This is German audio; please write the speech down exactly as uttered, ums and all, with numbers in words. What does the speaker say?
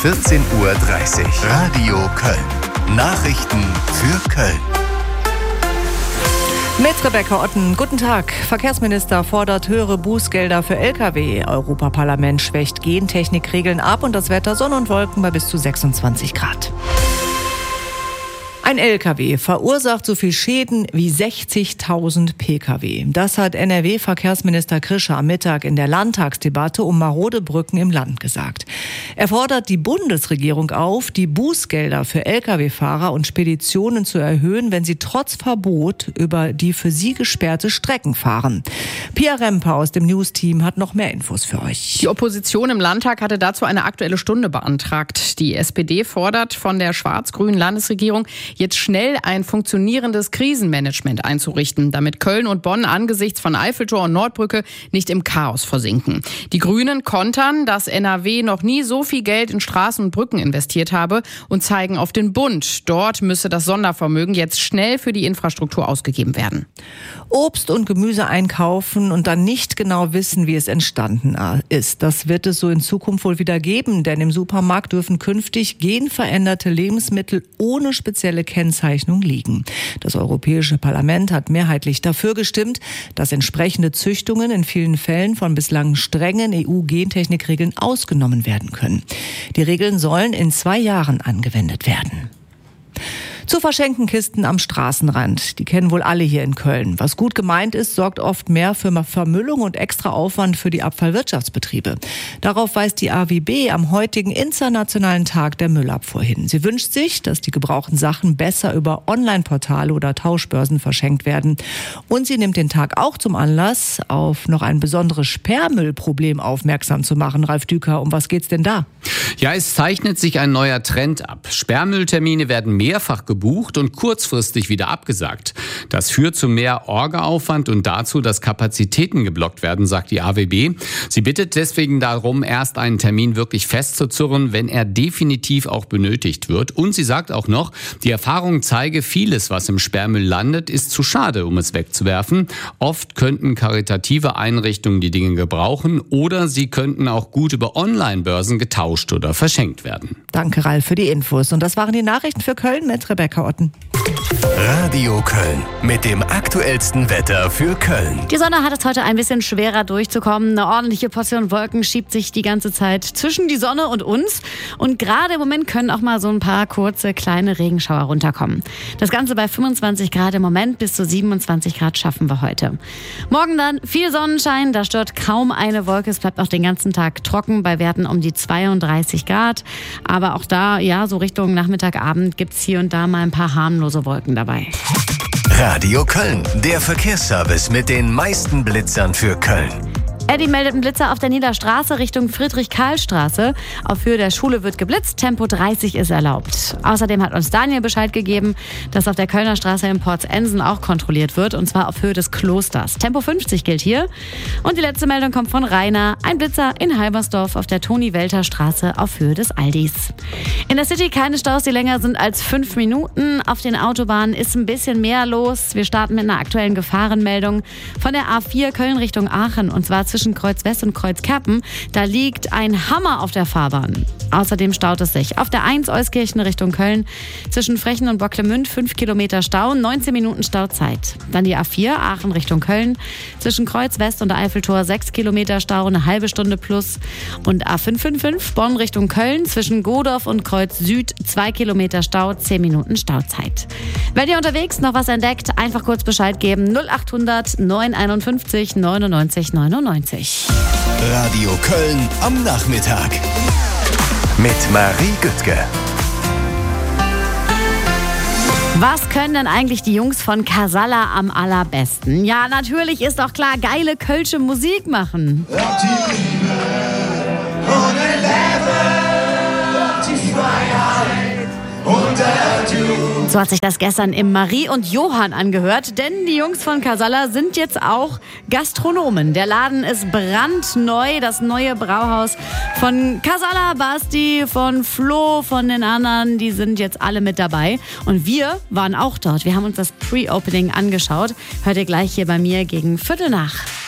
vierzehn Uhr dreißig. Radio Köln. Nachrichten für Köln. Mit Rebecca Otten. Guten Tag. Verkehrsminister fordert höhere Bußgelder für L K W. Europaparlament schwächt Gentechnikregeln ab und das Wetter Sonne und Wolken bei bis zu sechsundzwanzig Grad. Ein L K W verursacht so viel Schäden wie sechzigtausend P K W. Das hat N R W-Verkehrsminister Krischer am Mittag in der Landtagsdebatte um marode Brücken im Land gesagt. Er fordert die Bundesregierung auf, die Bußgelder für L K W-Fahrer und Speditionen zu erhöhen, wenn sie trotz Verbot über die für sie gesperrte Strecken fahren. Pia Remper aus dem News-Team hat noch mehr Infos für euch. Die Opposition im Landtag hatte dazu eine Aktuelle Stunde beantragt. Die S P D fordert von der schwarz-grünen Landesregierung, jetzt schnell ein funktionierendes Krisenmanagement einzurichten, damit Köln und Bonn angesichts von Eiffeltor und Nordbrücke nicht im Chaos versinken. Die Grünen kontern, dass N R W noch nie so viel Geld in Straßen und Brücken investiert habe und zeigen auf den Bund. Dort müsse das Sondervermögen jetzt schnell für die Infrastruktur ausgegeben werden. Obst und Gemüse einkaufen und dann nicht genau wissen, wie es entstanden ist. Das wird es so in Zukunft wohl wieder geben, denn im Supermarkt dürfen künftig genveränderte Lebensmittel ohne spezielle Kennzeichnung liegen. Das Europäische Parlament hat mehrheitlich dafür gestimmt, dass entsprechende Züchtungen in vielen Fällen von bislang strengen E U-Gentechnikregeln ausgenommen werden können. Die Regeln sollen in zwei Jahren angewendet werden. Zu verschenken Kisten am Straßenrand. Die kennen wohl alle hier in Köln. Was gut gemeint ist, sorgt oft mehr für Vermüllung und extra Aufwand für die Abfallwirtschaftsbetriebe. Darauf weist die A W B am heutigen Internationalen Tag der Müllabfuhr hin. Sie wünscht sich, dass die gebrauchten Sachen besser über Online-Portale oder Tauschbörsen verschenkt werden. Und sie nimmt den Tag auch zum Anlass, auf noch ein besonderes Sperrmüllproblem aufmerksam zu machen. Ralf Düker, um was geht's denn da? Ja, es zeichnet sich ein neuer Trend ab. Sperrmülltermine werden mehrfach gebucht und kurzfristig wieder abgesagt. Das führt zu mehr Orga-Aufwand und dazu, dass Kapazitäten geblockt werden, sagt die A W B. Sie bittet deswegen darum, erst einen Termin wirklich festzuzurren, wenn er definitiv auch benötigt wird. Und sie sagt auch noch, die Erfahrung zeige, vieles, was im Sperrmüll landet, ist zu schade, um es wegzuwerfen. Oft könnten karitative Einrichtungen die Dinge gebrauchen oder sie könnten auch gut über Online-Börsen getauscht oder verschenkt werden. Danke, Ralf, für die Infos. Und das waren die Nachrichten für Köln mit Rebecca Otten. Radio Köln mit dem aktuellsten Wetter für Köln. Die Sonne hat es heute ein bisschen schwerer durchzukommen. Eine ordentliche Portion Wolken schiebt sich die ganze Zeit zwischen die Sonne und uns. Und gerade im Moment können auch mal so ein paar kurze, kleine Regenschauer runterkommen. Das Ganze bei fünfundzwanzig Grad im Moment, bis zu siebenundzwanzig Grad schaffen wir heute. Morgen dann viel Sonnenschein, da stört kaum eine Wolke. Es bleibt auch den ganzen Tag trocken bei Werten um die zweiunddreißig Grad. Aber auch da, ja, so Richtung Nachmittag, Abend gibt es hier und da mal ein paar harmlose Wolken dabei. Radio Köln, der Verkehrsservice mit den meisten Blitzern für Köln. Eddie meldet einen Blitzer auf der Niederstraße Richtung Friedrich-Karl-Straße. Auf Höhe der Schule wird geblitzt, Tempo dreißig ist erlaubt. Außerdem hat uns Daniel Bescheid gegeben, dass auf der Kölner Straße in Porzensen auch kontrolliert wird, und zwar auf Höhe des Klosters. Tempo fünfzig gilt hier. Und die letzte Meldung kommt von Rainer. Ein Blitzer in Halbersdorf auf der Toni-Welter-Straße auf Höhe des Aldis. In der City keine Staus, die länger sind als fünf Minuten. Auf den Autobahnen ist ein bisschen mehr los. Wir starten mit einer aktuellen Gefahrenmeldung von der A vier Köln Richtung Aachen, und zwar zwischen Kreuz West und Kreuz Kerpen. Da liegt ein Hammer auf der Fahrbahn. Außerdem staut es sich auf der eins Euskirchen Richtung Köln. Zwischen Frechen und Bocklemünd fünf Kilometer Stau, neunzehn Minuten Stauzeit. Dann die A vier Aachen Richtung Köln. Zwischen Kreuz West und Eiffeltor sechs Kilometer Stau, eine halbe Stunde plus. Und A fünf fünf fünf Bonn Richtung Köln. Zwischen Godorf und Kreuz Süd zwei Kilometer Stau, zehn Minuten Stauzeit. Wenn ihr unterwegs noch was entdeckt, einfach kurz Bescheid geben. null achthundert neunhunderteinundfünfzig neunundneunzig neunundneunzig. Radio Köln am Nachmittag mit Marie Güttke. Was können denn eigentlich die Jungs von Casalla am allerbesten? Ja, natürlich ist doch klar, geile kölsche Musik machen. So hat sich das gestern im Marie und Johann angehört, denn die Jungs von Casalla sind jetzt auch Gastronomen. Der Laden ist brandneu, das neue Brauhaus von Casalla, Basti, von Flo, von den anderen, die sind jetzt alle mit dabei. Und wir waren auch dort. Wir haben uns das Pre-Opening angeschaut. Hört ihr gleich hier bei mir gegen Viertel nach.